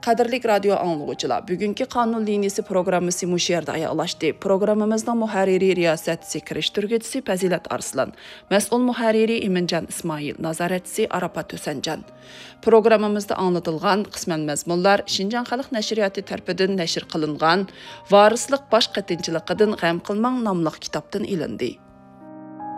Qadirlik radio anlıqçılar, bugünkü qanun liniyası programmasi muş yerdə ayaqlaşdı. Programmamızın muharriri riyasətçisi kirişdirgücüsü Fazilat Arslan, məsul muharriri İmincan İsmail, nazaretçisi Arafat Hösəncan. Programmamızda anlatılğan qismən məzmunlar Şinjan Xalq Nəşriyyatı tərəfindən nəşr qılınğan Varislıq baş qatınçılığıdan Gəm qılmang namlıq kitabdan ilindi.